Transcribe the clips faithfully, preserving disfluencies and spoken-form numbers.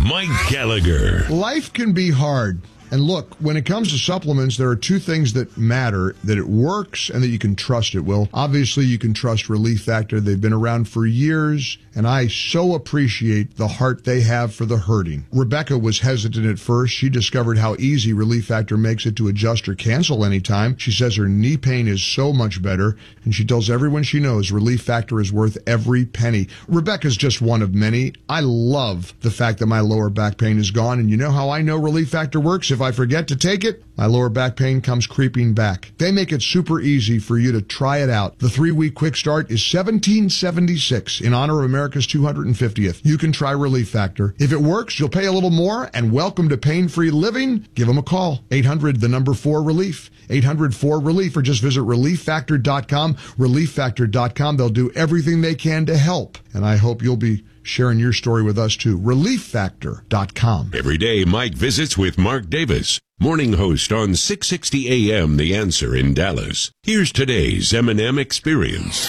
Mike Gallagher. Life can be hard. And look, when it comes to supplements, there are two things that matter, that it works and that you can trust it. Well, obviously you can trust Relief Factor. They've been around for years, and I so appreciate the heart they have for the hurting. Rebecca was hesitant at first. She discovered how easy Relief Factor makes it to adjust or cancel anytime. She says her knee pain is so much better, and she tells everyone she knows Relief Factor is worth every penny. Rebecca's just one of many. I love the fact that my lower back pain is gone, and you know how I know Relief Factor works? If I forget to take it, my lower back pain comes creeping back. They make it super easy for you to try it out. The three-week quick start is seventeen seventy-six in honor of America's two hundred fiftieth. You can try Relief Factor. If it works, you'll pay a little more, and welcome to pain-free living. Give them a call. eight hundred, the number four, relief. eight hundred four relief, or just visit relief factor dot com. relief factor dot com. They'll do everything they can to help. And I hope you'll be sharing your story with us too. relief factor dot com. Every day, Mike visits with Mark Davis, morning host on six sixty A M The Answer in Dallas. Here's today's M and M Experience.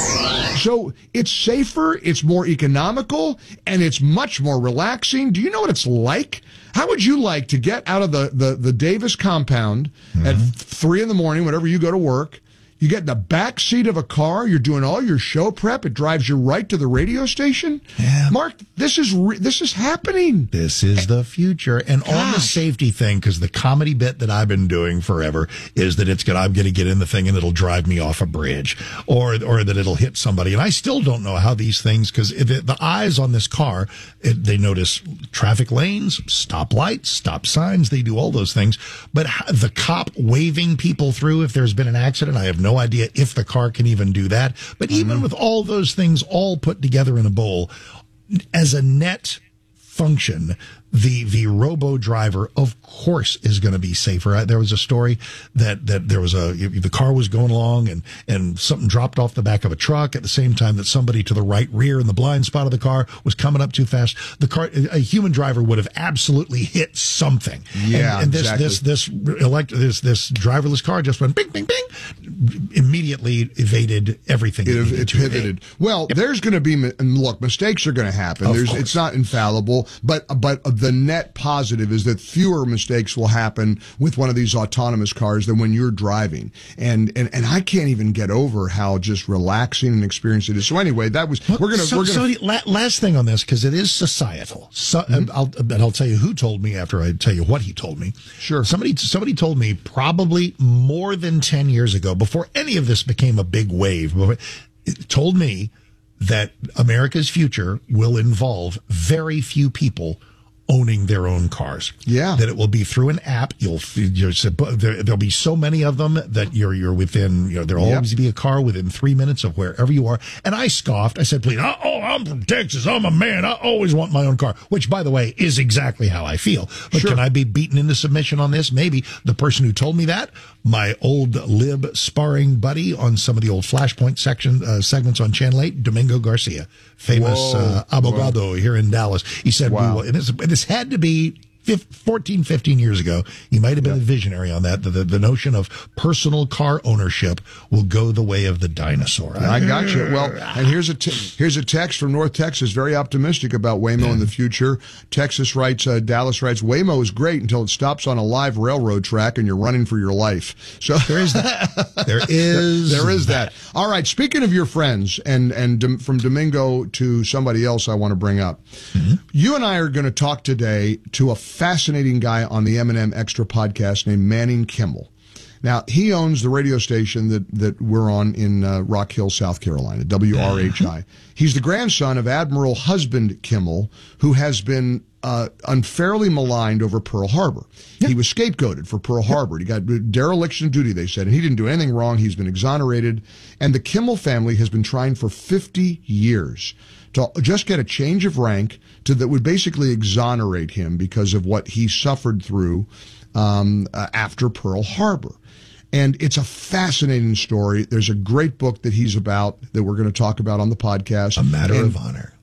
So it's safer, it's more economical, and it's much more relaxing. Do you know what it's like? How would you like to get out of the, the, the Davis compound mm-hmm. at three in the morning, whenever you go to work? You get in the back seat of a car. You're doing all your show prep. It drives you right to the radio station. Yeah. Mark, this is re- this is happening. This is the future. And Gosh. on the safety thing, because the comedy bit that I've been doing forever is that it's gonna I'm going to get in the thing and it'll drive me off a bridge, or or that it'll hit somebody. And I still don't know how these things, because the, the eyes on this car, it, they notice traffic lanes, stop lights, stop signs. They do all those things. But the cop waving people through if there's been an accident, I have no idea if the car can even do that. But even mm-hmm. with all those things all put together in a bowl, as a net function, the the robo driver, of course, is going to be safer. There was a story that that there was a the car was going along and and something dropped off the back of a truck at the same time that somebody to the right rear in the blind spot of the car was coming up too fast. The car, a human driver would have absolutely hit something. Yeah, and, and this exactly. this this elect this this driverless car just went bing bing bing, immediately evaded everything. It, it, it pivoted. Evade. Well, yep. there's going to be look mistakes are going to happen. Of There's course. It's not infallible, but but the net positive is that fewer mistakes will happen with one of these autonomous cars than when you're driving. And and, and I can't even get over how just relaxing an experience it is. So anyway, that was well, we're gonna so, we're gonna. So la- last thing on this, because it is societal. So, mm-hmm. and I'll and I'll tell you who told me after I tell you what he told me. Sure. Somebody somebody told me probably more than ten years ago, before any of this became a big wave. It told me that America's future will involve very few people owning their own cars. Yeah. That it will be through an app. You'll, you're, there, there'll be so many of them that you're, you're within, you know, there'll yep. always be a car within three minutes of wherever you are. And I scoffed. I said, please, oh, I'm from Texas. I'm a man. I always want my own car, which, by the way, is exactly how I feel. But sure. Can I be beaten into submission on this? Maybe. The person who told me that, my old lib sparring buddy on some of the old Flashpoint section, uh, segments on Channel eight, Domingo Garcia, famous uh, abogado Whoa. here in Dallas. He said, wow. we will, and this, this had to be fourteen, fifteen years ago. He might have been yep. a visionary on that. The, the, the notion of personal car ownership will go the way of the dinosaur. I got you. Well, and here's a, t- here's a text from North Texas, very optimistic about Waymo yeah. in the future. Texas writes, uh, Dallas writes, Waymo is great until it stops on a live railroad track and you're running for your life. So there is that. There is there, there is that. that. All right. Speaking of your friends, and, and from Domingo to somebody else I want to bring up, mm-hmm. you and I are going to talk today to a fascinating guy on the M and M Extra podcast named Manning Kimmel. Now, he owns the radio station that, that we're on in uh, Rock Hill, South Carolina, W R H I. He's the grandson of Admiral Husband Kimmel, who has been uh, unfairly maligned over Pearl Harbor. Yep. He was scapegoated for Pearl yep. Harbor. He got dereliction of duty, they said, and he didn't do anything wrong. He's been exonerated. And the Kimmel family has been trying for fifty years to just get a change of rank to that would basically exonerate him because of what he suffered through um, uh, after Pearl Harbor. And it's a fascinating story. There's a great book that he's about that we're going to talk about on the podcast. A Matter and, of Honor.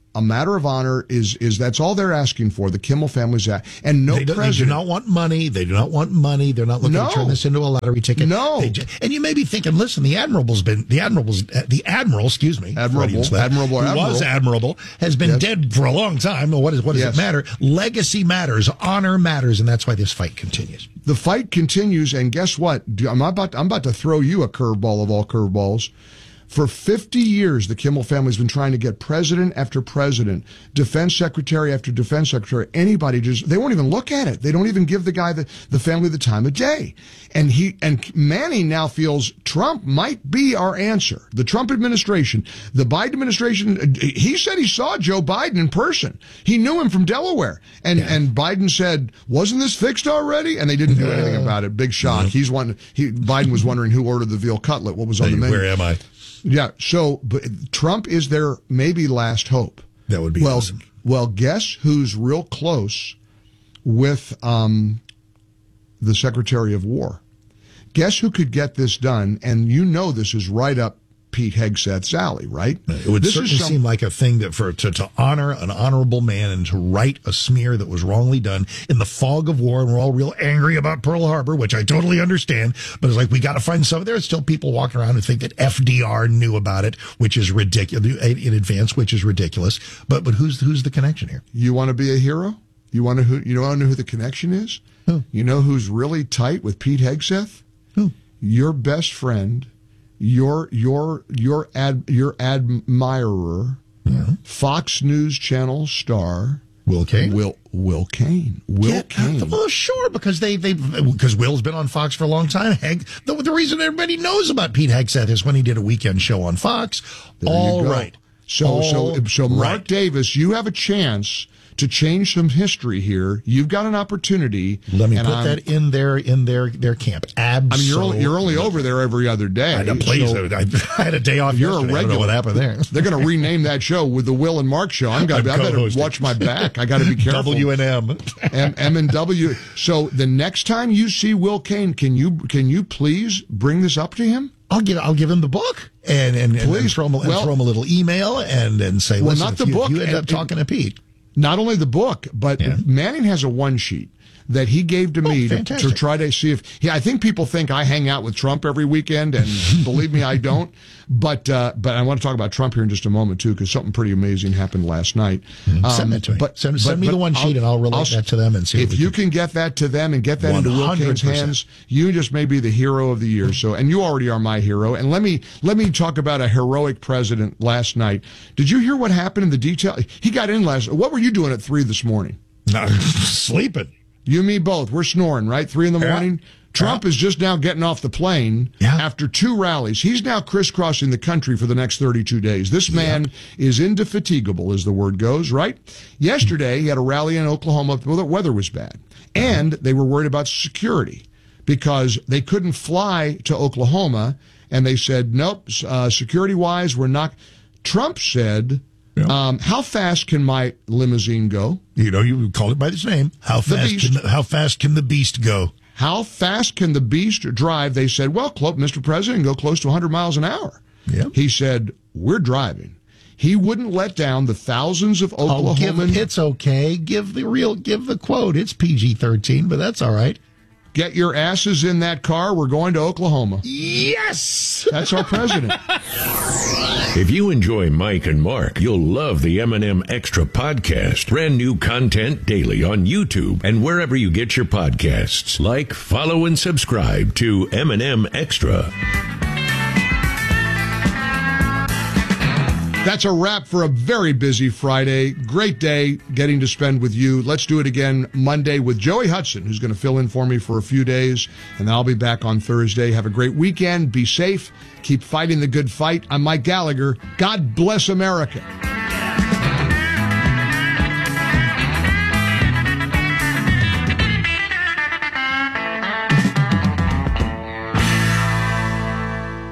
a matter of honor is is that's all they're asking for. The Kimmel family's at, and no they do, president. They do not want money. They do not want money. They're not looking No. to turn this into a lottery ticket. No. They, and you may be thinking, listen, the admiral's been the admiral's uh, the admiral, excuse me, Admirable, Freudian slip, admirable, who admiral. was admirable, has been Yes. dead for a long time. What is what does Yes. it matter? Legacy matters, honor matters, and that's why this fight continues. The fight continues, and guess what? Do- I'm about I'm about to throw you a curveball of all curveballs. For fifty years, the Kimmel family's been trying to get president after president, defense secretary after defense secretary, anybody just, they won't even look at it. They don't even give the guy, the, the family the time of day. And he, and Manning now feels Trump might be our answer. The Trump administration, the Biden administration, he said he saw Joe Biden in person. He knew him from Delaware. And, Yeah. and Biden said, wasn't this fixed already? And they didn't do anything about it. Big shock. He's one, he, Biden was wondering who ordered the veal cutlet, what was on Hey, the menu. where am I? Yeah, so but Trump is their maybe last hope. That would be well, awesome. Well, guess who's real close with um, the Secretary of War? Guess who could get this done? And you know this is right up Pete Hegseth's alley, right? It would this certainly is some- seem like a thing that for to, to honor an honorable man and to right a smear that was wrongly done in the fog of war, and we're all real angry about Pearl Harbor, which I totally understand. But it's like we got to find some. There are still people walking around who think that F D R knew about it, which is ridiculous in advance, which is ridiculous. But but who's who's the connection here? You want to be a hero? You want to who? You want to know who the connection is? Who? You know who's really tight with Pete Hegseth? Who? Your best friend, your your your ad your admirer, Yeah. Fox News Channel star Will Cain? Will Will Cain. Will Yeah, Cain. well, sure, because they they because Will's been on Fox for a long time. Heg, the, the reason everybody knows about Pete Hegseth is when he did a weekend show on Fox. There you All go. right. So All so so Mark right. Davis, you have a chance to change some history here. You've got an opportunity. Let me and put I'm- that in their in their their camp. I mean, you're only, Absolutely. you're only over there every other day. I know, please. so I, I had a day off you're a yesterday. I don't know regular. what happened there. They're going to rename that show with the Will and Mark show. I'm gonna, I'm I better co-hosting. watch my back. I got to be careful. W and M. M, M and W. So the next time you see Will Cain, can you can you please bring this up to him? I'll give I'll give him the book and and, and, and Please. throw him, a- and Well- throw him a little email and and say, Well, listen, not if the you, book, if you end and- up talking to Pete. Not only the book, but Yeah. Manning has a one sheet that he gave to me to, to fantastic. try to see if. Yeah, I think people think I hang out with Trump every weekend, and believe me, I don't. But uh, but I want to talk about Trump here in just a moment too, because something pretty amazing happened last night. Send that to me. But Send- send me but the one sheet and I'll relay that to them and see if what we you can- can get that to them and get that into Will one hundred Cain's percent. hands. You just may be the hero of the year. So, and you already are my hero. And let me let me talk about a heroic president last night. Did you hear what happened in the detail? He got in last. What were you doing at three this morning? No, sleeping. You and me both. We're snoring, right? Three in the Yeah. morning. Trump Yeah. is just now getting off the plane Yeah. after two rallies. He's now crisscrossing the country for the next thirty-two days. This man is indefatigable, as the word goes, right? Yesterday, he had a rally in Oklahoma. Well, the weather was bad. And they were worried about security because they couldn't fly to Oklahoma. And they said, nope, uh, security-wise, we're not. Trump said, Yeah. um, how fast can my limousine go? You know, you called it by its name. How The fast? beast. Can the, how fast can the beast go? How fast can the beast drive? They said, well, clo- Mister President, go close to one hundred miles an hour. Yep. He said, we're driving. He wouldn't let down the thousands of Oh, give, Oklahomans. it's okay. Give the real, give the quote. It's P G thirteen, but that's all right. Get your asses in that car. We're going to Oklahoma. Yes. That's our president. If you enjoy Mike and Mark, you'll love the M and M Extra podcast. Brand new content daily on YouTube and wherever you get your podcasts. Like, follow, and subscribe to M and M Extra. That's a wrap for a very busy Friday. Great day getting to spend with you. Let's do it again Monday with Joey Hudson, who's going to fill in for me for a few days, and I'll be back on Thursday. Have a great weekend. Be safe. Keep fighting the good fight. I'm Mike Gallagher. God bless America. Good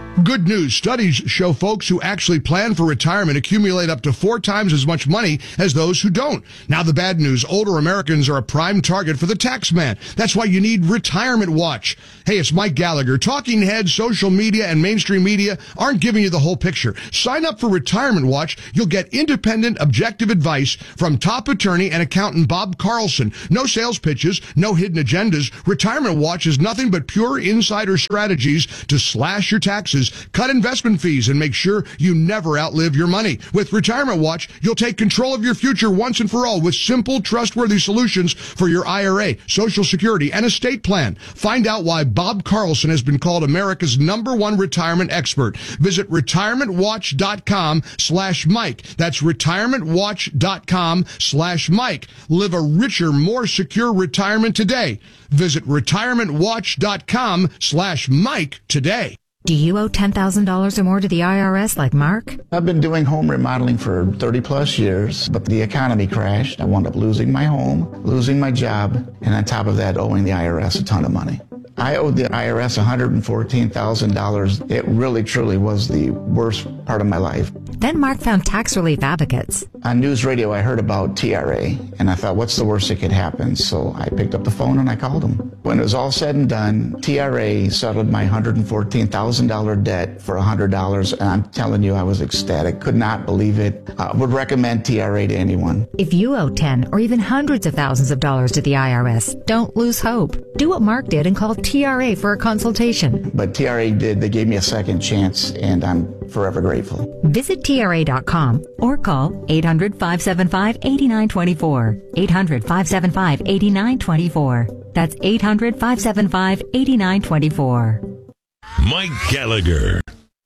news. Studies show folks who actually plan for retirement accumulate up to four times as much money as those who don't. Now the bad news, older Americans are a prime target for the tax man. That's why you need Retirement Watch. Hey, it's Mike Gallagher. Talking heads, social media, and mainstream media aren't giving you the whole picture. Sign up for Retirement Watch. You'll get independent, objective advice from top attorney and accountant Bob Carlson. No sales pitches, no hidden agendas. Retirement Watch is nothing but pure insider strategies to slash your taxes, cut investment fees, and make sure you never outlive your money. With Retirement Watch, you'll take control of your future once and for all with simple, trustworthy solutions for your I R A, Social Security, and estate plan. Find out why Bob Carlson has been called America's number one retirement expert. Visit retirementwatch.com slash Mike. That's retirementwatch.com slash Mike. Live a richer, more secure retirement today. Visit retirementwatch.com slash Mike today. Do you owe ten thousand dollars or more to the I R S like Mark? I've been doing home remodeling for thirty plus years, but the economy crashed. I wound up losing my home, losing my job, and on top of that, owing the I R S a ton of money. I owed the I R S one hundred fourteen thousand dollars. It really, truly was the worst part of my life. Then Mark found tax relief advocates. On news radio, I heard about T R A, and I thought, what's the worst that could happen? So I picked up the phone and I called them. When it was all said and done, T R A settled my one hundred fourteen thousand dollars debt for one hundred dollars, and I'm telling you, I was ecstatic. Could not believe it. I would recommend T R A to anyone. If you owe ten or even hundreds of thousands of dollars to the I R S, don't lose hope. Do what Mark did and call T R A for a consultation. But T R A did. They gave me a second chance, and I'm forever grateful. Visit T R A dot com or call eight hundred, five seven five, eight nine two four. eight hundred, five seven five, eight nine two four. That's eight hundred, five seven five, eight nine two four. Mike Gallagher.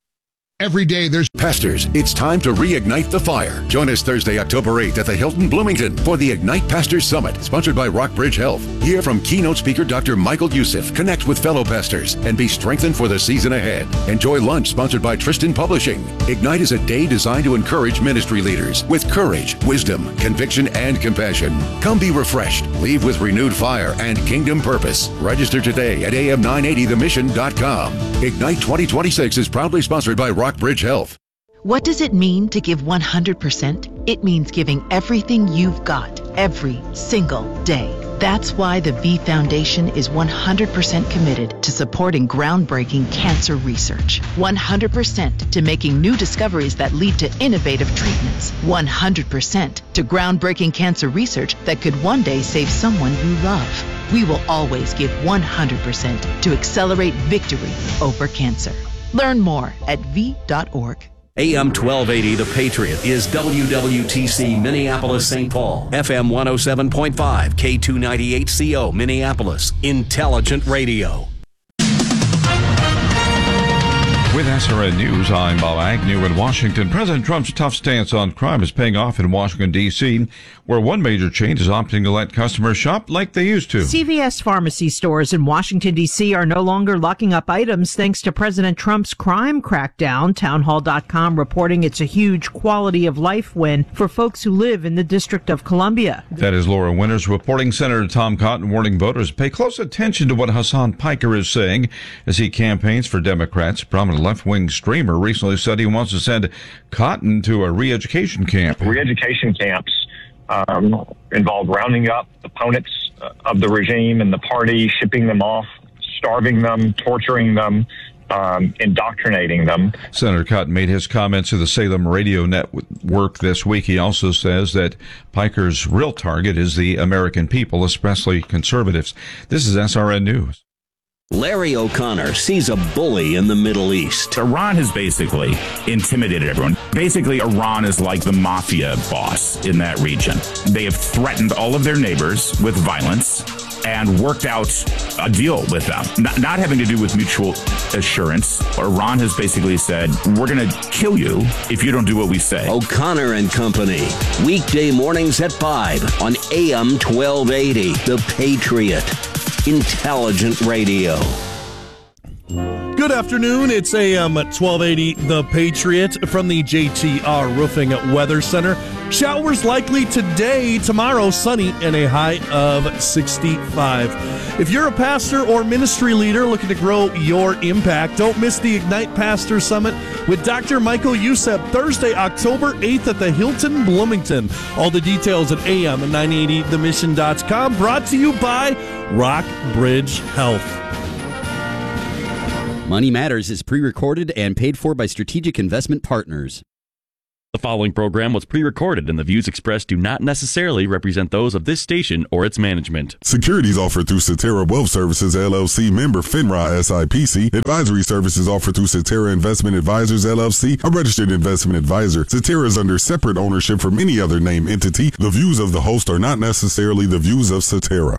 Every day there's Pastors, it's time to reignite the fire. Join us Thursday, October eighth at the Hilton Bloomington for the Ignite Pastors Summit, sponsored by Rockbridge Health. Hear from keynote speaker Doctor Michael Youssef, connect with fellow pastors, and be strengthened for the season ahead. Enjoy lunch sponsored by Tristan Publishing. Ignite is a day designed to encourage ministry leaders with courage, wisdom, conviction, and compassion. Come be refreshed, leave with renewed fire and kingdom purpose. Register today at A M nine eighty the mission dot com. Ignite twenty twenty-six is proudly sponsored by Rockbridge Health. What does it mean to give one hundred percent? It means giving everything you've got every single day. That's why the V Foundation is one hundred percent committed to supporting groundbreaking cancer research. one hundred percent to making new discoveries that lead to innovative treatments. one hundred percent to groundbreaking cancer research that could one day save someone you love. We will always give one hundred percent to accelerate victory over cancer. Learn more at v dot org. A M twelve eighty The Patriot is W W T C Minneapolis Saint Paul, F M one oh seven point five, K two ninety-eight C O Minneapolis, Intelligent Radio. With S R N News, I'm Bob Agnew in Washington. President Trump's tough stance on crime is paying off in Washington, D C, where one major chain is opting to let customers shop like they used to. C V S pharmacy stores in Washington, D C are no longer locking up items thanks to President Trump's crime crackdown. Townhall dot com reporting it's a huge quality of life win for folks who live in the District of Columbia. That is Laura Winters reporting. Senator Tom Cotton warning voters pay close attention to what Hassan Piker is saying as he campaigns for Democrats. Prominent left-wing streamer recently said he wants to send Cotton to a re-education camp. Re-education camps um, involve rounding up opponents uh, of the regime and the party, shipping them off, starving them, torturing them, um, indoctrinating them. Senator Cotton made his comments to the Salem Radio Network this week. He also says that Piker's real target is the American people, especially conservatives. This is S R N News. Larry O'Connor sees a bully in the Middle East. Iran has basically intimidated everyone. Basically, Iran is like the mafia boss in that region. They have threatened all of their neighbors with violence and worked out a deal with them, not, not having to do with mutual assurance. Iran has basically said, we're going to kill you if you don't do what we say. O'Connor and Company, weekday mornings at five on A M twelve eighty, The Patriot. Intelligent Radio. Good afternoon. It's A M twelve eighty, The Patriot from the J T R Roofing Weather Center. Showers likely today, tomorrow sunny, and a high of sixty-five. If you're a pastor or ministry leader looking to grow your impact, don't miss the Ignite Pastor Summit with Doctor Michael Youssef, Thursday, October eighth at the Hilton Bloomington. All the details at a m nine eighty the mission dot com. Brought to you by Rockbridge Health. Money Matters is pre-recorded and paid for by Strategic Investment Partners. The following program was pre-recorded, and the views expressed do not necessarily represent those of this station or its management. Securities offered through Cetera Wealth Services, L L C, member FINRA S I P C. Advisory services offered through Cetera Investment Advisors, L L C, a registered investment advisor. Cetera is under separate ownership from any other named entity. The views of the host are not necessarily the views of Cetera.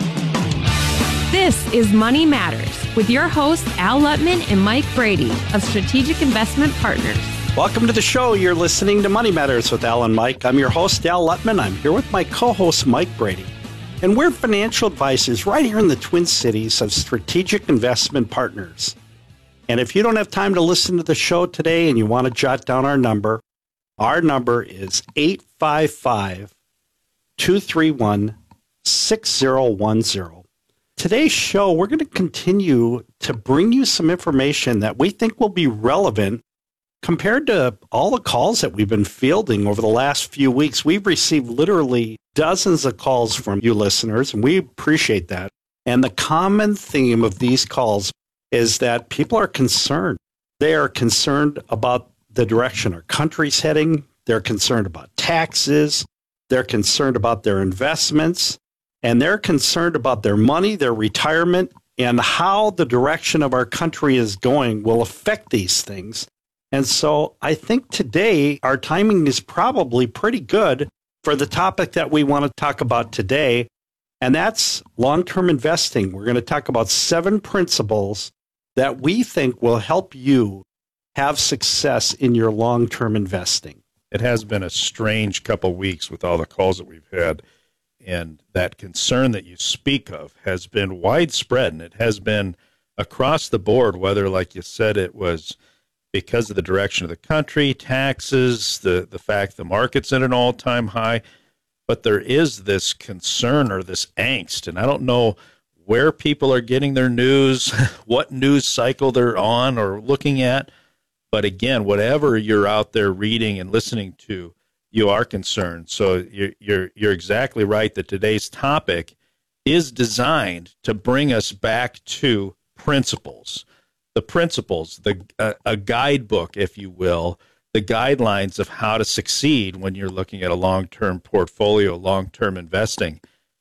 This is Money Matters with your hosts, Al Lutman and Mike Brady of Strategic Investment Partners. Welcome to the show. You're listening to Money Matters with Al and Mike. I'm your host, Al Lutman. I'm here with my co-host, Mike Brady. And we're financial advisors right here in the Twin Cities of Strategic Investment Partners. And if you don't have time to listen to the show today and you want to jot down our number, our number is eight five five, two three one, six zero one zero. Today's show, we're going to continue to bring you some information that we think will be relevant compared to all the calls that we've been fielding over the last few weeks. We've received literally dozens of calls from you listeners, and we appreciate that. And the common theme of these calls is that people are concerned. They are concerned about the direction our country's heading. They're concerned about taxes. They're concerned about their investments. And they're concerned about their money, their retirement, and how the direction of our country is going will affect these things. And so I think today our timing is probably pretty good for the topic that we want to talk about today, and that's long-term investing. We're going to talk about seven principles that we think will help you have success in your long-term investing. It has been a strange couple of weeks with all the calls that we've had, and that concern that you speak of has been widespread, and it has been across the board, whether, like you said, it was because of the direction of the country, taxes, the, the fact the market's at an all-time high. But there is this concern or this angst, and I don't know where people are getting their news, what news cycle they're on or looking at. But again, whatever you're out there reading and listening to, you are concerned. So you're, you're, you're exactly right that today's topic is designed to bring us back to principles. The principles, the uh, a guidebook, if you will, the guidelines of how to succeed when you're looking at a long-term portfolio, long-term investing.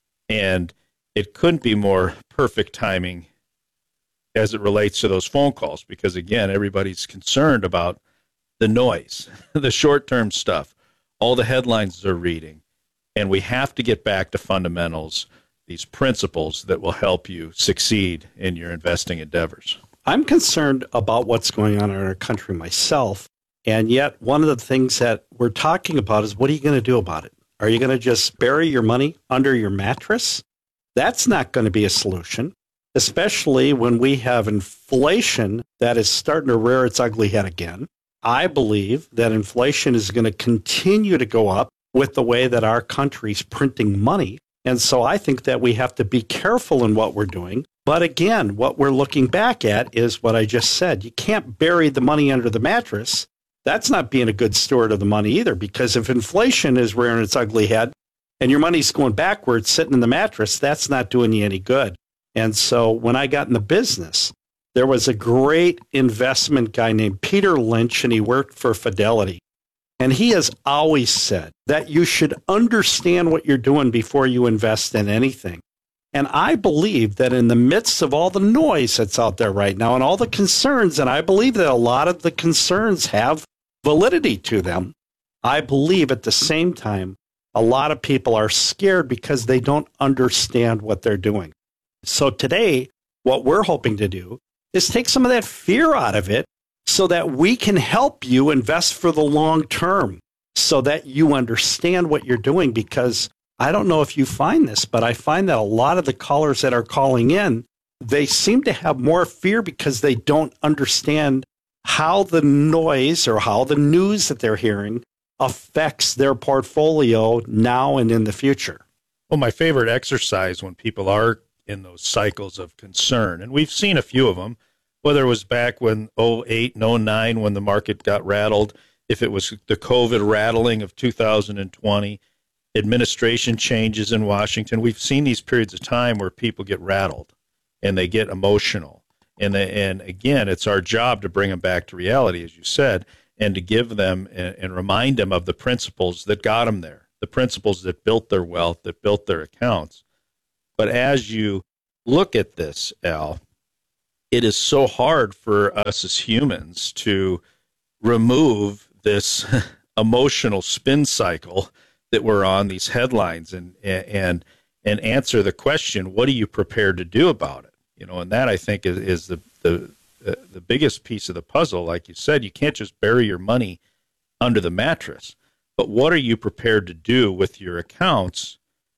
And it couldn't be more perfect timing as it relates to those phone calls because, again, everybody's concerned about the noise, the short-term stuff, all the headlines they're reading. And we have to get back to fundamentals, these principles that will help you succeed in your investing endeavors. I'm concerned about what's going on in our country myself, and yet one of the things that we're talking about is what are you going to do about it? Are you going to just bury your money under your mattress? That's not going to be a solution, especially when we have inflation that is starting to rear its ugly head again. I believe that inflation is going to continue to go up with the way that our country's printing money, and so I think that we have to be careful in what we're doing. But again, what we're looking back at is what I just said. You can't bury the money under the mattress. That's not being a good steward of the money either, because if inflation is rearing its ugly head and your money's going backwards sitting in the mattress, that's not doing you any good. And so when I got in the business, there was a great investment guy named Peter Lynch, and he worked for Fidelity. And he has always said that you should understand what you're doing before you invest in anything. And I believe that in the midst of all the noise that's out there right now and all the concerns, and I believe that a lot of the concerns have validity to them, I believe at the same time, a lot of people are scared because they don't understand what they're doing. So today, what we're hoping to do is take some of that fear out of it so that we can help you invest for the long term so that you understand what you're doing. Because I don't know if you find this, but I find that a lot of the callers that are calling in, they seem to have more fear because they don't understand how the noise or how the news that they're hearing affects their portfolio now and in the future. Well, my favorite exercise when people are in those cycles of concern, and we've seen a few of them, whether it was back when oh eight and oh nine when the market got rattled, if it was the COVID rattling of two thousand twenty, administration changes in Washington. We've seen these periods of time where people get rattled and they get emotional. And, they, and again, it's our job to bring them back to reality, as you said, and to give them and, and remind them of the principles that got them there, the principles that built their wealth, that built their accounts. But as you look at this, Al, it is so hard for us as humans to remove this emotional spin cycle that we're on, these headlines, and and and answer the question, what are you prepared to do about it? You know, and that I think is, is the the the biggest piece of the puzzle. Like you said, you can't just bury your money under the mattress, but what are you prepared to do with your accounts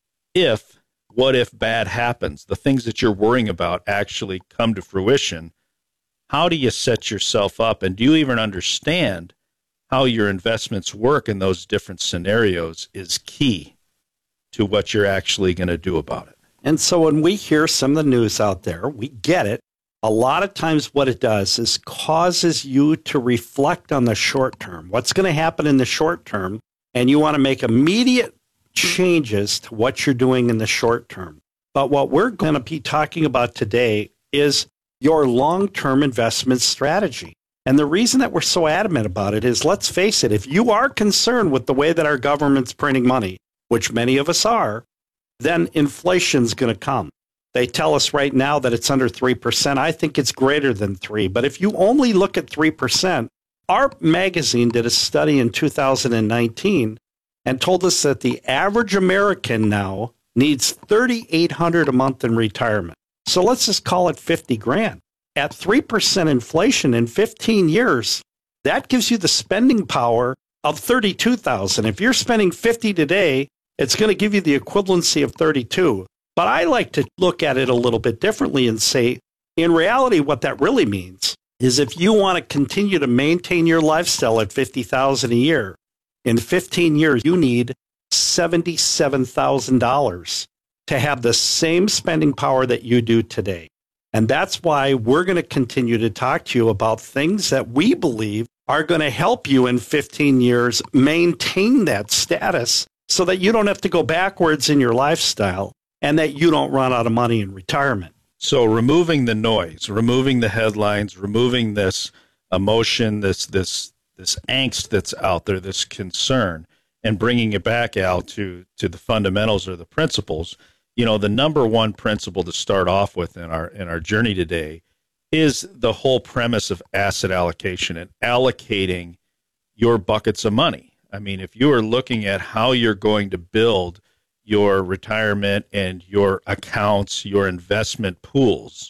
if what if bad happens? The things that you're worrying about actually come to fruition. How do you set yourself up, and do you even understand how your investments work in those different scenarios is key to what you're actually going to do about it. And so when we hear some of the news out there, we get it. A lot of times what it does is causes you to reflect on the short term, what's going to happen in the short term, and you want to make immediate changes to what you're doing in the short term. But what we're going to be talking about today is your long-term investment strategy. And the reason that we're so adamant about it is, let's face it, if you are concerned with the way that our government's printing money, which many of us are, then inflation's going to come. They tell us right now that it's under three percent. I think it's greater than three. But if you only look at three percent, our magazine did a study in two thousand nineteen and told us that the average American now needs thirty-eight hundred dollars a month in retirement. So let's just call it fifty grand. At three percent inflation in fifteen years, that gives you the spending power of thirty-two thousand dollars. If you're spending fifty today, it's going to give you the equivalency of thirty-two. But I like to look at it a little bit differently and say, in reality, what that really means is if you want to continue to maintain your lifestyle at fifty thousand dollars a year, in fifteen years, you need seventy-seven thousand dollars to have the same spending power that you do today. And that's why we're going to continue to talk to you about things that we believe are going to help you in fifteen years maintain that status so that you don't have to go backwards in your lifestyle and that you don't run out of money in retirement. So removing the noise, removing the headlines, removing this emotion, this this this angst that's out there, this concern, and bringing it back out to, to the fundamentals or the principles. You know, the number one principle to start off with in our in our journey today is the whole premise of asset allocation and allocating your buckets of money. I mean, if you are looking at how you're going to build your retirement and your accounts, your investment pools,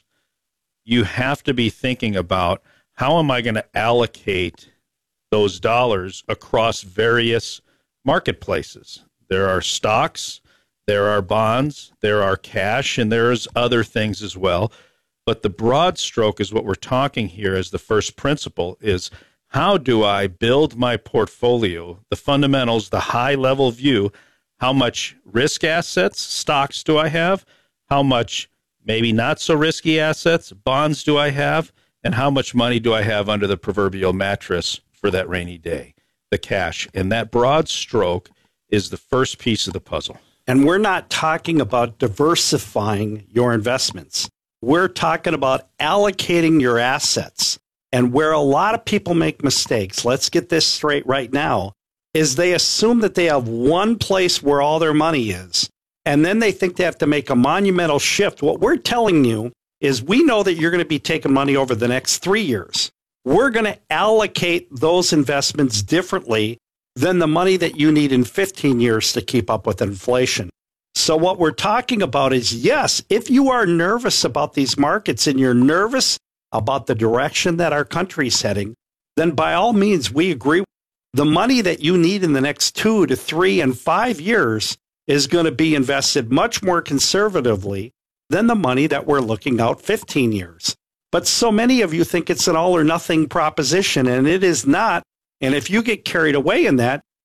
you have to be thinking about, how am I going to allocate those dollars across various marketplaces? There are stocks, there are bonds, there are cash, and there's other things as well. But the broad stroke is what we're talking here as the first principle is, how do I build my portfolio, the fundamentals, the high-level view? How much risk assets, stocks do I have? How much maybe not so risky assets, bonds do I have? And how much money do I have under the proverbial mattress for that rainy day, the cash? And that broad stroke is the first piece of the puzzle. And we're not talking about diversifying your investments. We're talking about allocating your assets. And where a lot of people make mistakes, let's get this straight right now, is they assume that they have one place where all their money is. And then they think they have to make a monumental shift. What we're telling you is we know that you're going to be taking money over the next three years. We're going to allocate those investments differently than the money that you need in fifteen years to keep up with inflation. So what we're talking about is, yes, if you are nervous about these markets and you're nervous about the direction that our country's heading, then by all means, we agree. The money that you need in the next two to three and five years is going to be invested much more conservatively than the money that we're looking out fifteen years. But so many of you think it's an all or nothing proposition, and it is not. And if you get carried away in that,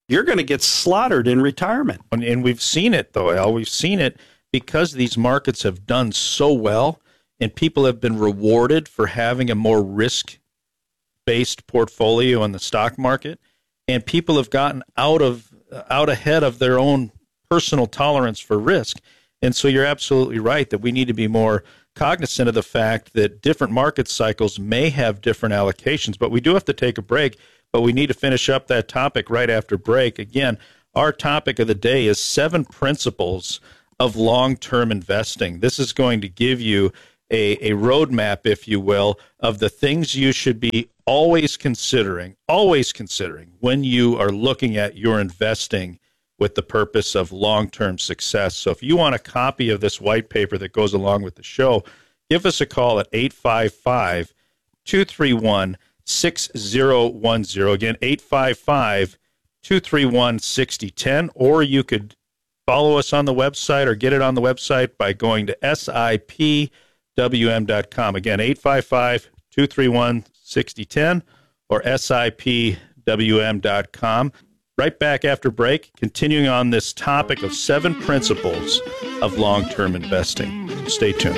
you're going to get slaughtered in retirement. And, and we've seen it, though, Al. We've seen it because these markets have done so well and people have been rewarded for having a more risk-based portfolio in the stock market. And people have gotten out of out ahead of their own personal tolerance for risk. And so you're absolutely right that we need to be more cognizant of the fact that different market cycles may have different allocations. But we do have to take a break. But we need to finish up that topic right after break. Again, our topic of the day is seven principles of long-term investing. This is going to give you a, a roadmap, if you will, of the things you should be always considering, always considering when you are looking at your investing with the purpose of long-term success. So if you want a copy of this white paper that goes along with the show, give us a call at eight five five, two three one, six zero one zero. Again, eight five five, two three one, six zero one zero. Or you could follow us on the website or get it on the website by going to S I P W M dot com. Again, eight five five, two three one, six zero one zero or S I P W M dot com. Right back after break, continuing on this topic of seven principles of long-term investing. Stay tuned.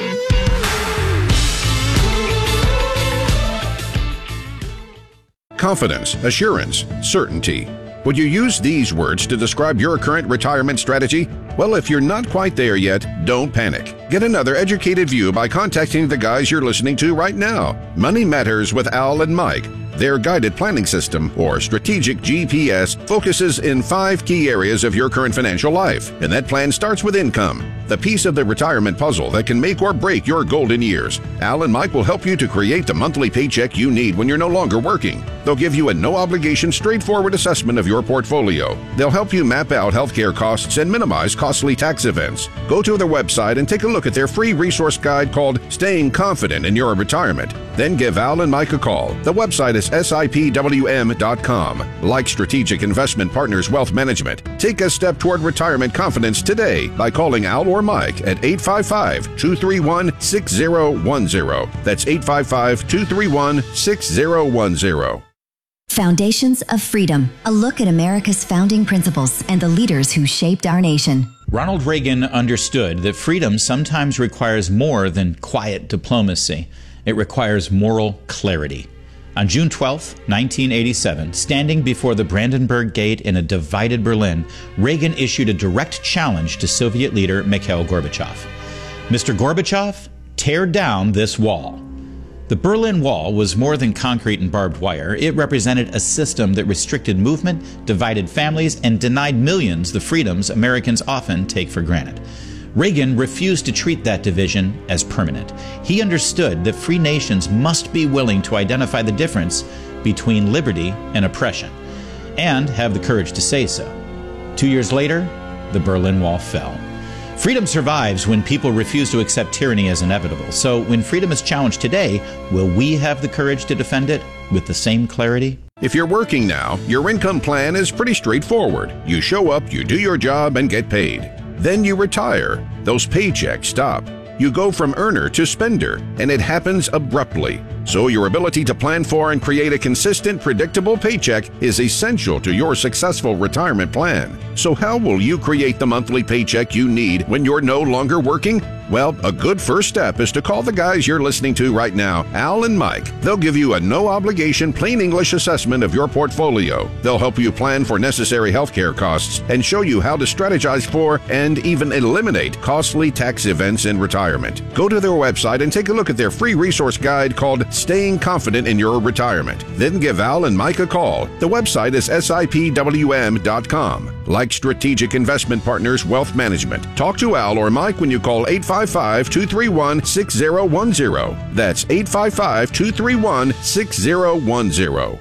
Confidence, assurance, certainty. Would you use these words to describe your current retirement strategy? Well, if you're not quite there yet, don't panic. Get another educated view by contacting the guys you're listening to right now. Money Matters with Al and Mike. Their guided planning system, or strategic G P S, focuses in five key areas of your current financial life. And that plan starts with income, the piece of the retirement puzzle that can make or break your golden years. Al and Mike will help you to create the monthly paycheck you need when you're no longer working. They'll give you a no-obligation, straightforward assessment of your portfolio. They'll help you map out healthcare costs and minimize costly tax events. Go to their website and take a look at their free resource guide called Staying Confident in Your Retirement. Then give Al and Mike a call. The website is S I P W M dot com. Like Strategic Investment Partners Wealth Management, take a step toward retirement confidence today by calling Al or Mike at eight five five, two three one, six zero one zero. That's eight five five, two three one, six zero one zero. Foundations of Freedom, a look at America's founding principles and the leaders who shaped our nation. Ronald Reagan understood that freedom sometimes requires more than quiet diplomacy. It requires moral clarity. On June twelfth, nineteen eighty-seven, standing before the Brandenburg Gate in a divided Berlin, Reagan issued a direct challenge to Soviet leader Mikhail Gorbachev. Mister Gorbachev, tear down this wall. The Berlin Wall was more than concrete and barbed wire. It represented a system that restricted movement, divided families, and denied millions the freedoms Americans often take for granted. Reagan refused to treat that division as permanent. He understood that free nations must be willing to identify the difference between liberty and oppression, and have the courage to say so. Two years later, the Berlin Wall fell. Freedom survives when people refuse to accept tyranny as inevitable. So when freedom is challenged today, will we have the courage to defend it with the same clarity? If you're working now, your income plan is pretty straightforward. You show up, you do your job, and get paid. Then you retire. Those paychecks stop. You go from earner to spender, and it happens abruptly. So your ability to plan for and create a consistent, predictable paycheck is essential to your successful retirement plan. So how will you create the monthly paycheck you need when you're no longer working? Well, a good first step is to call the guys you're listening to right now, Al and Mike. They'll give you a no-obligation, plain English assessment of your portfolio. They'll help you plan for necessary healthcare costs and show you how to strategize for and even eliminate costly tax events in retirement. Go to their website and take a look at their free resource guide called Staying Confident in Your Retirement. Then give Al and Mike a call. The website is S I P W M dot com. Like Strategic Investment Partners Wealth Management, talk to Al or Mike when you call eight five five, two three one, six zero one zero. That's eight five five, two three one, six zero one zero.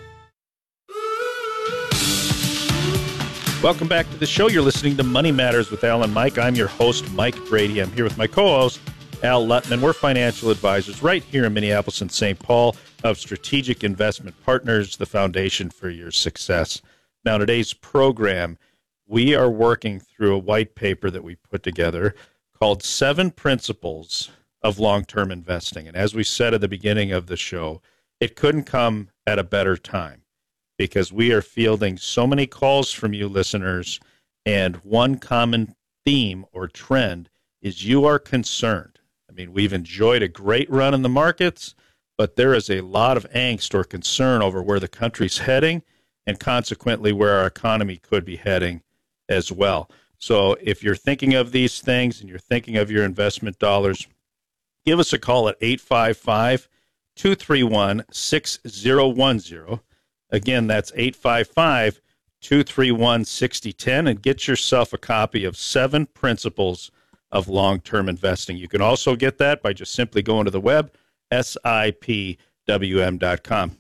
Welcome back to the show. You're listening to Money Matters with Al and Mike. I'm your host, Mike Brady. I'm here with my co-host, Al Lutman. We're financial advisors right here in Minneapolis and Saint Paul of Strategic Investment Partners, the foundation for your success. Now, today's program, we are working through a white paper that we put together called Seven Principles of Long-Term Investing. And as we said at the beginning of the show, it couldn't come at a better time, because we are fielding so many calls from you listeners, and one common theme or trend is you are concerned. I mean, we've enjoyed a great run in the markets, but there is a lot of angst or concern over where the country's heading and consequently where our economy could be heading as well. So if you're thinking of these things and you're thinking of your investment dollars, give us a call at eight five five, two three one, six zero one zero. Again, that's eight five five, two three one, six zero one zero, and get yourself a copy of Seven Principles of Long-Term Investing. You can also get that by just simply going to the web, S I P W M dot com.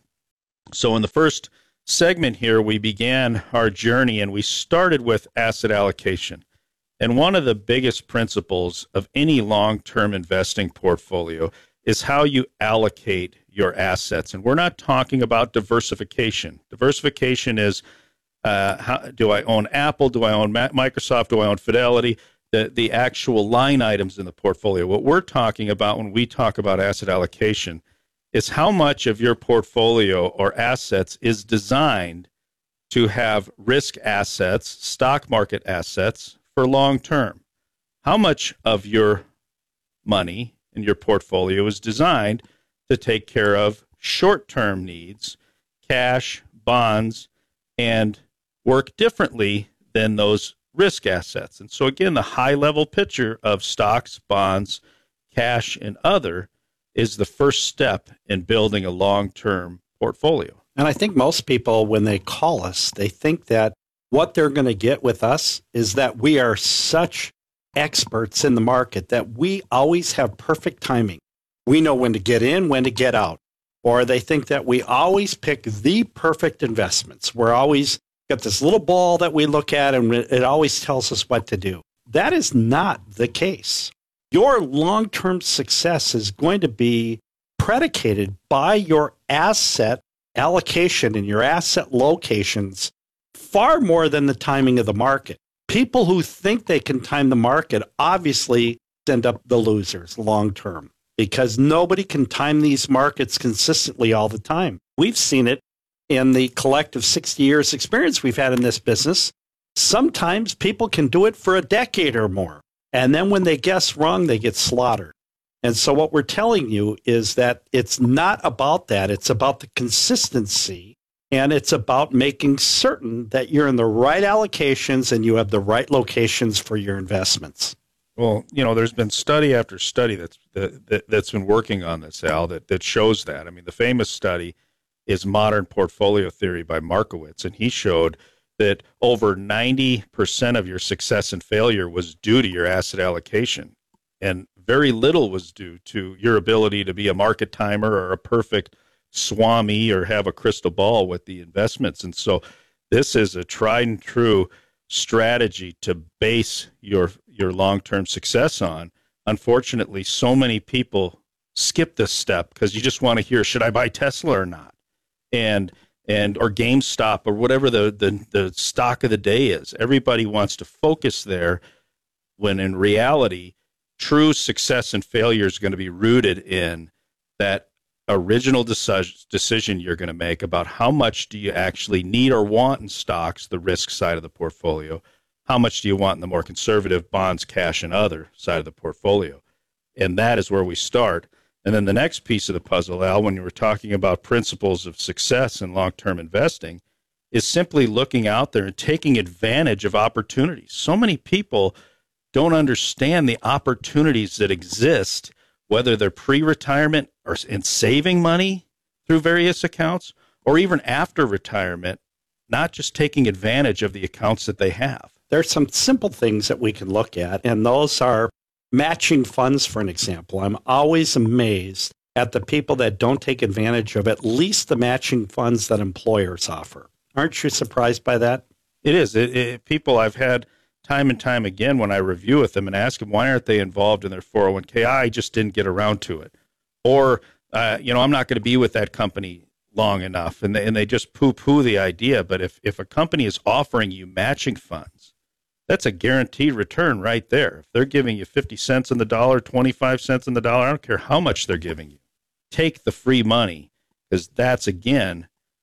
So in the first segment here, we began our journey, and we started with asset allocation. And one of the biggest principles of any long-term investing portfolio is how you allocate your assets. And we're not talking about diversification. Diversification is, uh, how, do I own Apple? Do I own Microsoft? Do I own Fidelity? The, the actual line items in the portfolio. What we're talking about when we talk about asset allocation is how much of your portfolio or assets is designed to have risk assets, stock market assets, for long term. How much of your money in your portfolio is designed to take care of short-term needs, cash, bonds, and work differently than those risk assets. And so again, the high-level picture of stocks, bonds, cash, and other is the first step in building a long-term portfolio. And I think most people, when they call us, they think that what they're going to get with us is that we are such experts in the market that we always have perfect timing. We know when to get in, when to get out. Or they think that we always pick the perfect investments. We're always got this little ball that we look at and it always tells us what to do. That is not the case. Your long-term success is going to be predicated by your asset allocation and your asset locations far more than the timing of the market. People who think they can time the market obviously end up the losers long-term because nobody can time these markets consistently all the time. We've seen it in the collective sixty years experience we've had in this business. Sometimes people can do it for a decade or more. And then when they guess wrong, they get slaughtered. And so what we're telling you is that it's not about that. It's about the consistency, and it's about making certain that you're in the right allocations and you have the right locations for your investments. Well, you know, there's been study after study that's that, that, that's been working on this, Al, that, that shows that. I mean, the famous study is Modern Portfolio Theory by Markowitz, and he showed that over ninety percent of your success and failure was due to your asset allocation, and very little was due to your ability to be a market timer or a perfect swami or have a crystal ball with the investments. And so this is a tried and true strategy to base your your long-term success on. Unfortunately, so many people skip this step because you just want to hear, should I buy Tesla or not? And and or GameStop or whatever the, the, the stock of the day is. Everybody wants to focus there when in reality, true success and failure is going to be rooted in that original deci- decision you're going to make about how much do you actually need or want in stocks, the risk side of the portfolio. How much do you want in the more conservative bonds, cash, and other side of the portfolio? And that is where we start. And then the next piece of the puzzle, Al, when you were talking about principles of success in long-term investing, is simply looking out there and taking advantage of opportunities. So many people don't understand the opportunities that exist, whether they're pre-retirement or in saving money through various accounts, or even after retirement, not just taking advantage of the accounts that they have. There's some simple things that we can look at, and those are matching funds, for an example. I'm always amazed at the people that don't take advantage of at least the matching funds that employers offer. Aren't you surprised by that? It is. It, it, people I've had time and time again when I review with them and ask them, why aren't they involved in their four oh one k? I just didn't get around to it. Or, uh, you know, I'm not going to be with that company long enough. And they, and they just poo-poo the idea. But if, if a company is offering you matching funds, that's a guaranteed return right there. If they're giving you fifty cents on the dollar, twenty-five cents on the dollar, I don't care how much they're giving you. Take the free money, because that's, again,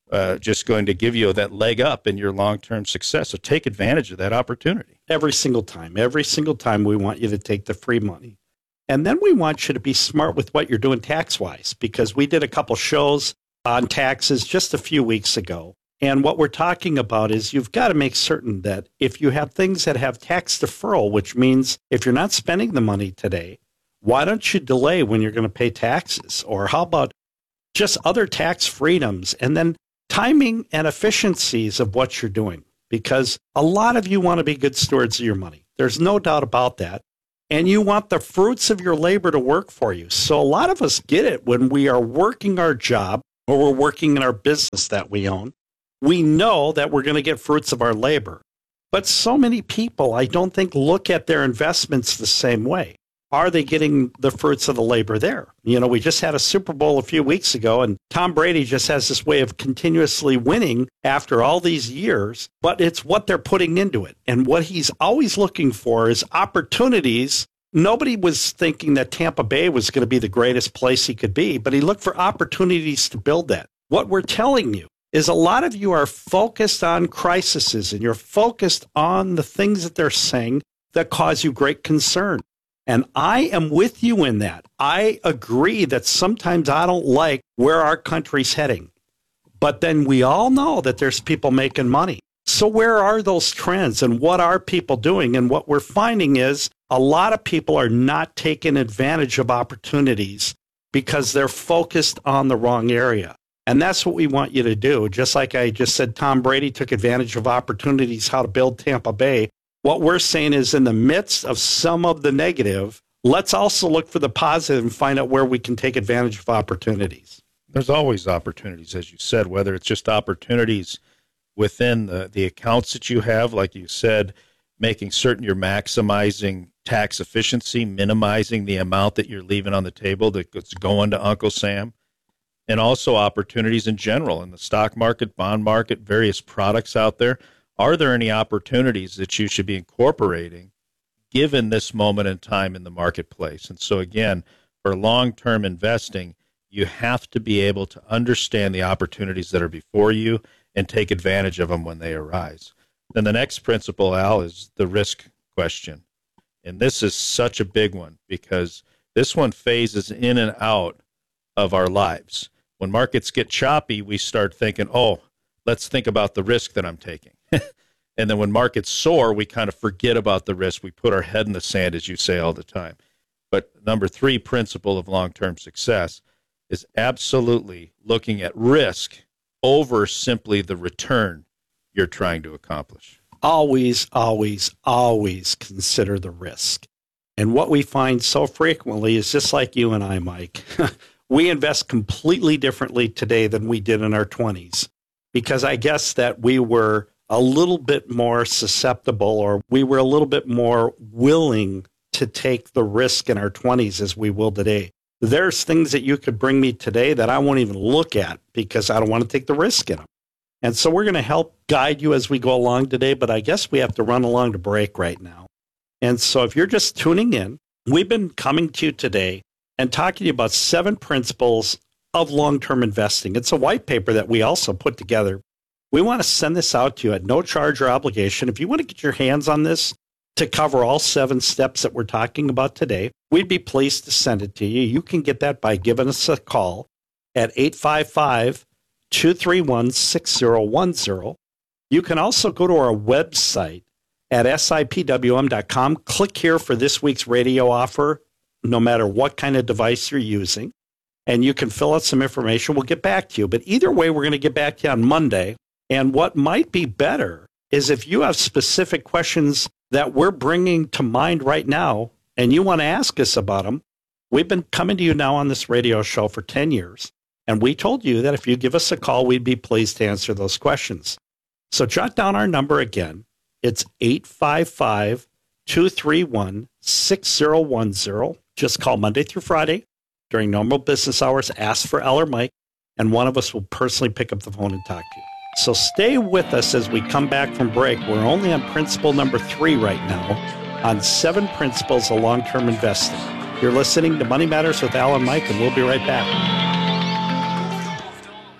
uh, just going to give you that leg up in your long-term success. So take advantage of that opportunity. Every single time, every single time we want you to take the free money. And then we want you to be smart with what you're doing tax-wise, because we did a couple shows on taxes just a few weeks ago. And what we're talking about is you've got to make certain that if you have things that have tax deferral, which means if you're not spending the money today, why don't you delay when you're going to pay taxes? Or how about just other tax freedoms and then timing and efficiencies of what you're doing? Because a lot of you want to be good stewards of your money. There's no doubt about that. And you want the fruits of your labor to work for you. So a lot of us get it when we are working our job or we're working in our business that we own. We know that we're going to get fruits of our labor. But so many people, I don't think, look at their investments the same way. Are they getting the fruits of the labor there? You know, we just had a Super Bowl a few weeks ago, and Tom Brady just has this way of continuously winning after all these years, but it's what they're putting into it. And what he's always looking for is opportunities. Nobody was thinking that Tampa Bay was going to be the greatest place he could be, but he looked for opportunities to build that. What we're telling you is a lot of you are focused on crises, and you're focused on the things that they're saying that cause you great concern. And I am with you in that. I agree that sometimes I don't like where our country's heading. But then we all know that there's people making money. So where are those trends and what are people doing? And what we're finding is a lot of people are not taking advantage of opportunities because they're focused on the wrong area. And that's what we want you to do. Just like I just said, Tom Brady took advantage of opportunities, how to build Tampa Bay. What we're saying is in the midst of some of the negative, let's also look for the positive and find out where we can take advantage of opportunities. There's always opportunities, as you said, whether it's just opportunities within the, the accounts that you have, like you said, making certain you're maximizing tax efficiency, minimizing the amount that you're leaving on the table that's going to Uncle Sam, and also opportunities in general in the stock market, bond market, various products out there. Are there any opportunities that you should be incorporating given this moment in time in the marketplace? And so, again, for long-term investing, you have to be able to understand the opportunities that are before you and take advantage of them when they arise. Then the next principle, Al, is the risk question. And this is such a big one because this one phases in and out of our lives. When markets get choppy, we start thinking, oh, let's think about the risk that I'm taking. And then when markets soar, we kind of forget about the risk. We put our head in the sand, as you say all the time. But number three principle of long-term success is absolutely looking at risk over simply the return you're trying to accomplish. Always, always, always consider the risk. And what we find so frequently is just like you and I, Mike. We invest completely differently today than we did in our twenties because I guess that we were a little bit more susceptible or we were a little bit more willing to take the risk in our twenties as we will today. There's things that you could bring me today that I won't even look at because I don't want to take the risk in them. And so we're going to help guide you as we go along today, but I guess we have to run along to break right now. And so if you're just tuning in, we've been coming to you today and talking to you about seven principles of long-term investing. It's a white paper that we also put together. We want to send this out to you at no charge or obligation. If you want to get your hands on this to cover all seven steps that we're talking about today, we'd be pleased to send it to you. You can get that by giving us a call at eight five five, two three one, six zero one zero. You can also go to our website at S I P W M dot com. Click here for this week's radio offer, no matter what kind of device you're using. And you can fill out some information. We'll get back to you. But either way, we're going to get back to you on Monday. And what might be better is if you have specific questions that we're bringing to mind right now and you want to ask us about them, we've been coming to you now on this radio show for ten years. And we told you that if you give us a call, we'd be pleased to answer those questions. So jot down our number again. It's eight five five, two three one, six zero one zero. Just call Monday through Friday during normal business hours. Ask for Al or Mike, and one of us will personally pick up the phone and talk to you. So stay with us as we come back from break. We're only on principle number three right now on seven principles of long-term investing. You're listening to Money Matters with Al and Mike, and we'll be right back.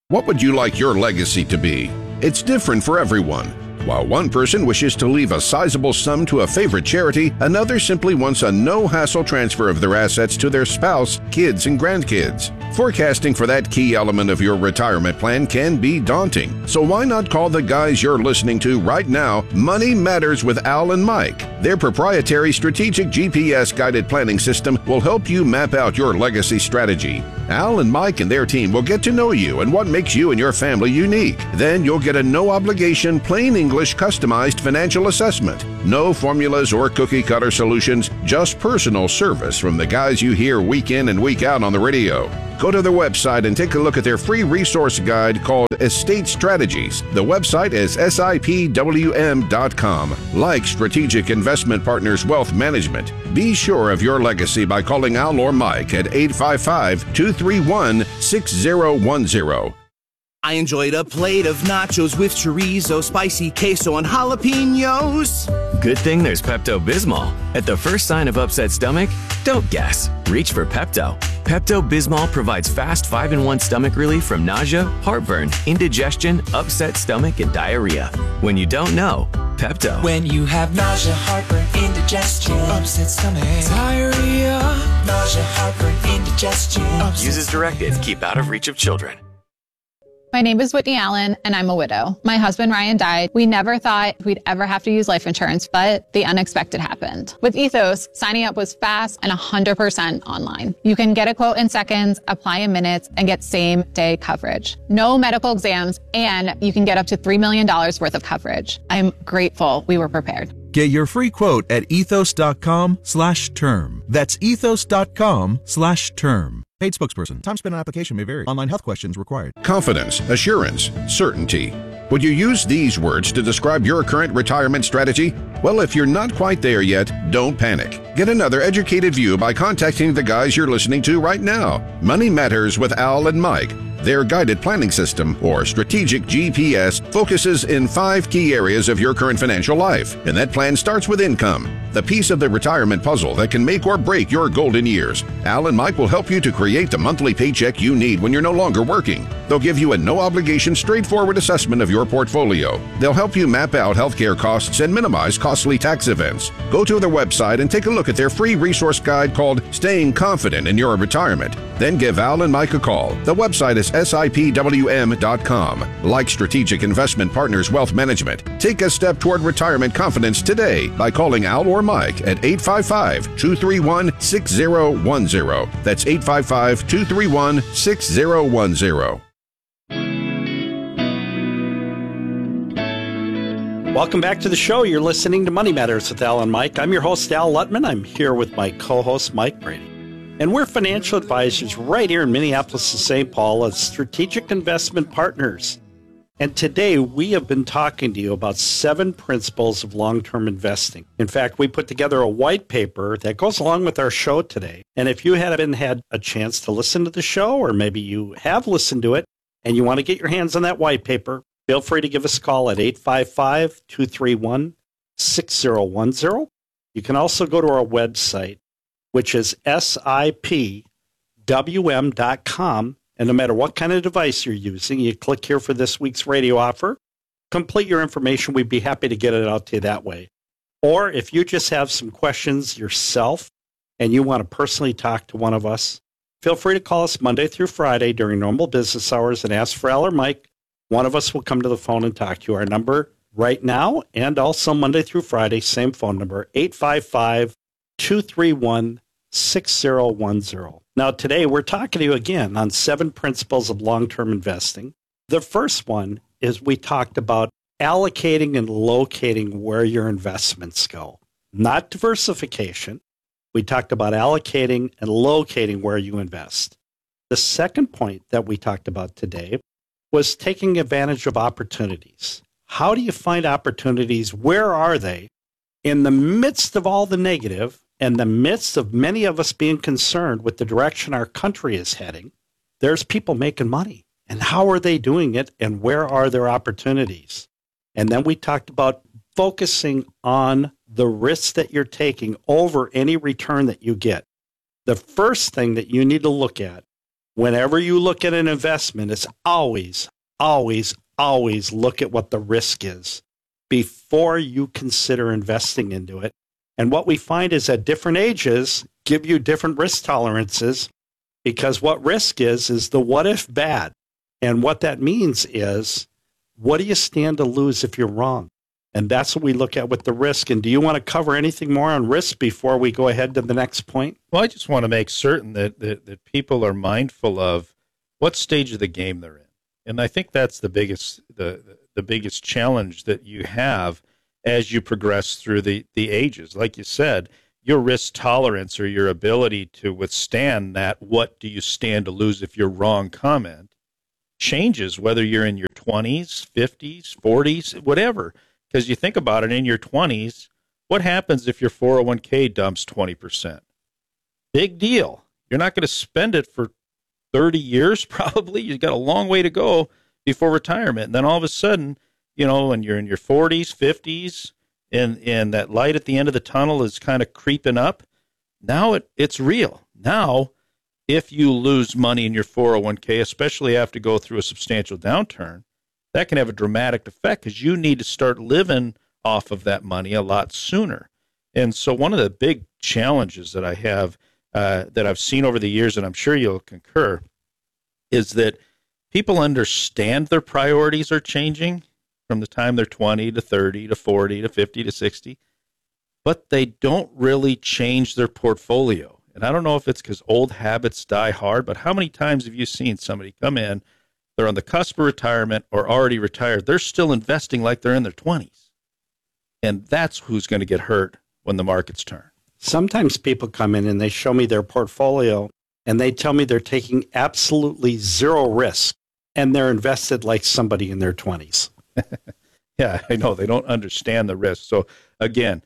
What would you like your legacy to be? It's different for everyone. While one person wishes to leave a sizable sum to a favorite charity, another simply wants a no-hassle transfer of their assets to their spouse, kids, and grandkids. Forecasting for that key element of your retirement plan can be daunting, so why not call the guys you're listening to right now, Money Matters with Al and Mike. Their proprietary strategic G P S-guided planning system will help you map out your legacy strategy. Al and Mike and their team will get to know you and what makes you and your family unique. Then you'll get a no-obligation, plain English, customized financial assessment. No formulas or cookie-cutter solutions, just personal service from the guys you hear week in and week out on the radio. Go to their website and take a look at their free resource guide called Estate Strategies. The website is S I P W M dot com. Like Strategic Investment Partners Wealth Management, be sure of your legacy by calling Al or Mike at eight five five, two three one, six zero one zero. I enjoyed a plate of nachos with chorizo, spicy queso, and jalapenos. Good thing there's Pepto-Bismol. At the first sign of upset stomach, don't guess. Reach for Pepto. Pepto-Bismol provides fast five in one stomach relief from nausea, heartburn, indigestion, upset stomach, and diarrhea. When you don't know, Pepto. When you have nausea, heartburn, indigestion, upset stomach, diarrhea, nausea, heartburn, indigestion. Use as directed. Keep out of reach of children. My name is Whitney Allen, and I'm a widow. My husband, Ryan, died. We never thought we'd ever have to use life insurance, but the unexpected happened. With Ethos, signing up was fast and one hundred percent online. You can get a quote in seconds, apply in minutes, and get same-day coverage. No medical exams, and you can get up to three million dollars worth of coverage. I'm grateful we were prepared. Get your free quote at ethos.com slash term. That's ethos.com slash term. Paid spokesperson. Time spent on application may vary. Online health questions required. Confidence, assurance, certainty. Would you use these words to describe your current retirement strategy? Well, if you're not quite there yet, don't panic. Get another educated view by contacting the guys you're listening to right now. Money Matters with Al and Mike. Their guided planning system, or strategic G P S, focuses in five key areas of your current financial life, and that plan starts with income, the piece of the retirement puzzle that can make or break your golden years. Al and Mike will help you to create the monthly paycheck you need when you're no longer working. They'll give you a no-obligation, straightforward assessment of your portfolio. They'll help you map out healthcare costs and minimize costly tax events. Go to their website and take a look at their free resource guide called Staying Confident in Your Retirement. Then give Al and Mike a call. The website is S I P W M dot com. Like Strategic Investment Partners Wealth Management, take a step toward retirement confidence today by calling Al or Mike at eight five five, two three one, six zero one zero. That's eight five five, two three one, six zero one zero. Welcome back to the show. You're listening to Money Matters with Al and Mike. I'm your host, Al Lutman. I'm here with my co-host, Mike Brady. And we're financial advisors right here in Minneapolis and Saint Paul at Strategic Investment Partners. And today we have been talking to you about seven principles of long-term investing. In fact, we put together a white paper that goes along with our show today. And if you haven't had a chance to listen to the show, or maybe you have listened to it and you want to get your hands on that white paper, feel free to give us a call at eight five five, two three one, six zero one zero. You can also go to our website, which is S I P W M dot com. And no matter what kind of device you're using, you click here for this week's radio offer, complete your information. We'd be happy to get it out to you that way. Or if you just have some questions yourself and you want to personally talk to one of us, feel free to call us Monday through Friday during normal business hours and ask for Al or Mike. One of us will come to the phone and talk to you. Our number right now and also Monday through Friday, same phone number, eight five five, two three one, six zero one zero. Now, today we're talking to you again on seven principles of long-term investing. The first one is we talked about allocating and locating where your investments go, not diversification. We talked about allocating and locating where you invest. The second point that we talked about today was taking advantage of opportunities. How do you find opportunities? Where are they? In the midst of all the negative, in the midst of many of us being concerned with the direction our country is heading, there's people making money. And how are they doing it? And where are their opportunities? And then we talked about focusing on the risks that you're taking over any return that you get. The first thing that you need to look at whenever you look at an investment, it's always, always, always look at what the risk is before you consider investing into it. And what we find is at different ages give you different risk tolerances, because what risk is, is the what if bad. And what that means is, what do you stand to lose if you're wrong? And that's what we look at with the risk. And do you want to cover anything more on risk before we go ahead to the next point? Well, I just want to make certain that, that, that people are mindful of what stage of the game they're in. And I think that's the biggest the, the biggest challenge that you have as you progress through the, the ages. Like you said, your risk tolerance or your ability to withstand that what do you stand to lose if you're wrong comment changes whether you're in your twenties, fifties, forties, whatever. Because you think about it, in your twenties, what happens if your four oh one k dumps twenty percent? Big deal. You're not going to spend it for thirty years probably. You've got a long way to go before retirement. And then all of a sudden, you know, when you're in your forties, fifties, and, and that light at the end of the tunnel is kind of creeping up, now it, it's real. Now, if you lose money in your four oh one k, especially after go through a substantial downturn, that can have a dramatic effect because you need to start living off of that money a lot sooner. And so one of the big challenges that I have, uh, that I've seen over the years, and I'm sure you'll concur, is that people understand their priorities are changing from the time they're twenty to thirty to forty to fifty to sixty, but they don't really change their portfolio. And I don't know if it's because old habits die hard, but how many times have you seen somebody come in, they're on the cusp of retirement or already retired, they're still investing like they're in their twenties. And that's who's going to get hurt when the markets turn. Sometimes people come in and they show me their portfolio and they tell me they're taking absolutely zero risk and they're invested like somebody in their twenties. Yeah, I know. They don't understand the risk. So again,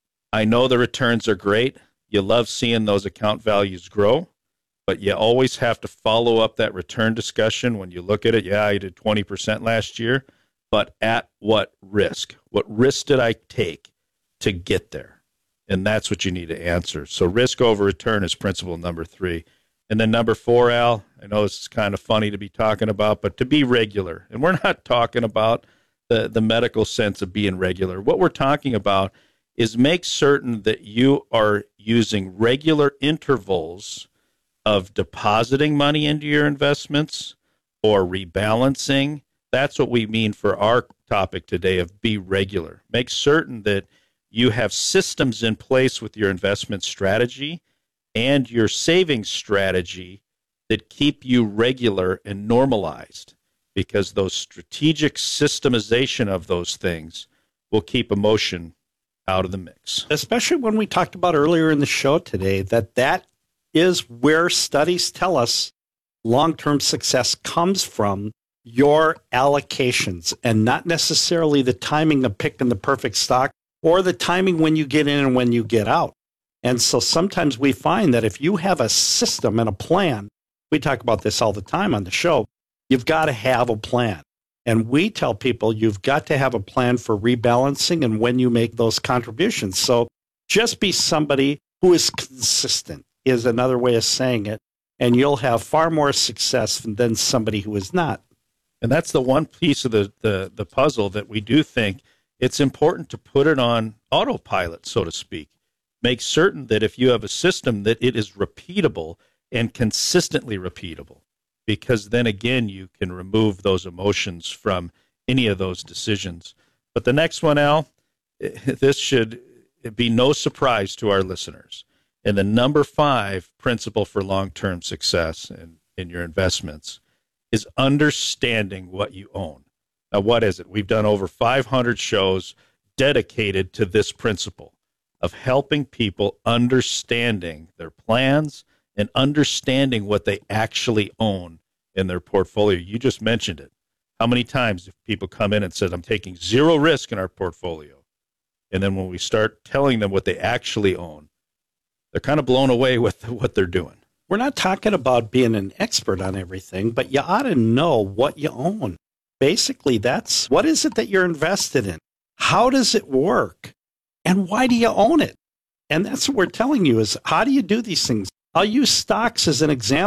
I know the returns are great. You love seeing those account values grow. But you always have to follow up that return discussion when you look at it. Yeah, I did twenty percent last year, but at what risk? What risk did I take to get there? And that's what you need to answer. So risk over return is principle number three. And then number four, Al, I know this is kind of funny to be talking about, but to be regular. And we're not talking about the, the medical sense of being regular. What we're talking about is make certain that you are using regular intervals of depositing money into your investments or rebalancing. That's what we mean for our topic today of be regular. Make certain that you have systems in place with your investment strategy and your savings strategy that keep you regular and normalized, because those strategic systemization of those things will keep emotion out of the mix. Especially when we talked about earlier in the show today that that is where studies tell us long-term success comes from your allocations and not necessarily the timing of picking the perfect stock or the timing when you get in and when you get out. And so sometimes we find that if you have a system and a plan, we talk about this all the time on the show, you've got to have a plan. And we tell people you've got to have a plan for rebalancing and when you make those contributions. So just be somebody who is consistent is another way of saying it, and you'll have far more success than somebody who is not. And that's the one piece of the, the, the puzzle that we do think it's important to put it on autopilot, so to speak. Make certain that if you have a system that it is repeatable and consistently repeatable, because then again, you can remove those emotions from any of those decisions. But the next one, Al, this should be no surprise to our listeners. And the number five principle for long-term success in, in your investments is understanding what you own. Now, what is it? We've done over five hundred shows dedicated to this principle of helping people understanding their plans and understanding what they actually own in their portfolio. You just mentioned it. How many times have people come in and said, I'm taking zero risk in our portfolio? And then when we start telling them what they actually own, they're kind of blown away with what they're doing. We're not talking about being an expert on everything, but you ought to know what you own. Basically, that's what is it that you're invested in? How does it work? And why do you own it? And that's what we're telling you is how do you do these things? I'll use stocks as an example.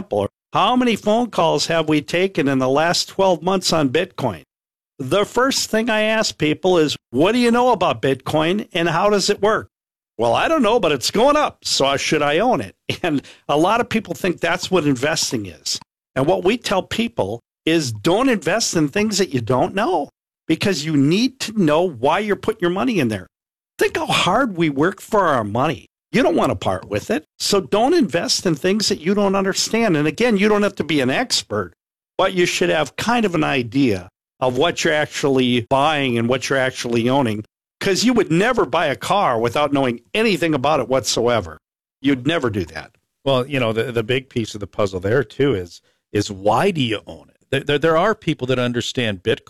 How many phone calls have we taken in the last twelve months on Bitcoin? The first thing I ask people is, what do you know about Bitcoin and how does it work? Well, I don't know, but it's going up, so should I own it? And a lot of people think that's what investing is. And what we tell people is don't invest in things that you don't know, because you need to know why you're putting your money in there. Think how hard we work for our money. You don't want to part with it, so don't invest in things that you don't understand. And again, you don't have to be an expert, but you should have kind of an idea of what you're actually buying and what you're actually owning, because you would never buy a car without knowing anything about it whatsoever. You'd never do that. Well, you know, the, the big piece of the puzzle there, too, is is why do you own it? There, there, there are people that understand Bitcoin